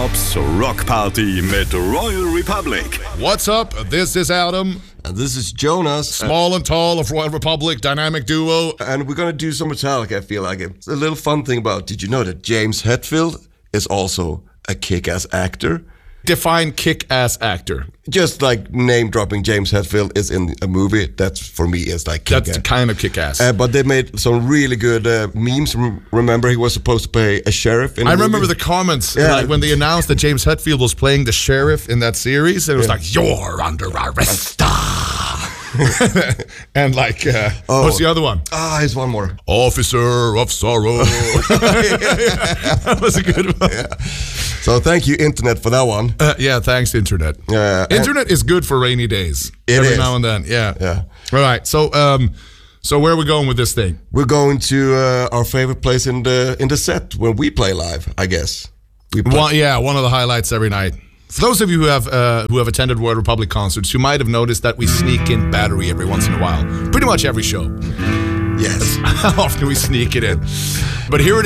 Bobs Rock Party mit Royal Republic. What's up? This is Adam. And this is Jonas. Small and tall of Royal Republic, dynamic duo. And we're going to do some Metallica, I feel like. It's a little fun thing about, did you know that James Hetfield is also a kick-ass actor? Define kick-ass actor. Just like name-dropping James Hetfield is in a movie, that's, for me, is like kick-ass. That's kind of kick-ass. But they made some really good memes. Remember, he was supposed to play a sheriff in I the remember movie? the comments Yeah. when they announced that James Hetfield was playing the sheriff in that series. It was like, you're under arrest. And like, what's the other one? Here's one more. Officer of Sorrow. That was a good one. Yeah. So thank you, Internet, for that one. Yeah, thanks, Internet. Internet is good for rainy days. Every now and then, yeah. All right, so where are we going with this thing? We're going to our favorite place in the set when we play live, I guess. One of the highlights every night. For those of you who have attended Royal Republic concerts, you might have noticed that we sneak in Battery every once in a while. Pretty much every show. Yes. How often we sneak it in. But here it